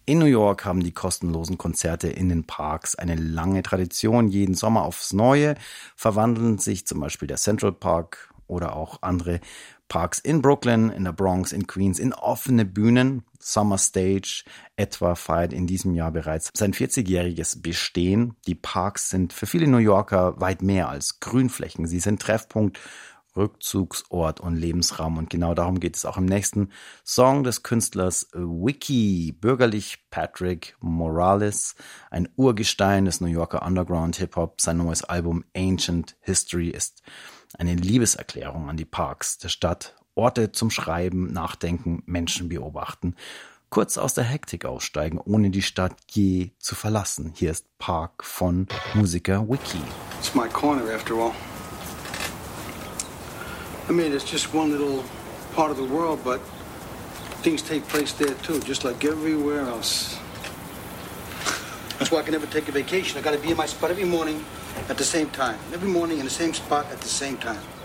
In New York haben die kostenlosen Konzerte in den Parks eine lange Tradition. Jeden Sommer aufs Neue verwandeln sich zum Beispiel der Central Park oder auch andere Parks in Brooklyn, in der Bronx, in Queens, in offene Bühnen. Summer Stage etwa feiert in diesem Jahr bereits sein 40-jähriges Bestehen. Die Parks sind für viele New Yorker weit mehr als Grünflächen. Sie sind Treffpunkt, Rückzugsort und Lebensraum. Und genau darum geht es auch im nächsten Song des Künstlers Wiki, bürgerlich Patrick Morales, ein Urgestein des New Yorker Underground Hip-Hop. Sein neues Album Ancient History ist eine Liebeserklärung an die Parks der Stadt. Orte zum Schreiben, Nachdenken, Menschen beobachten. Kurz aus der Hektik aussteigen, ohne die Stadt je zu verlassen. Hier ist Park von Musiker Wiki. It's my corner after all. I mean, it's just one little part of the world, but things take place there too, just like everywhere else. That's why I can never take a vacation. I gotta be in my spot every morning at the same time. Every morning in the same spot at the same time.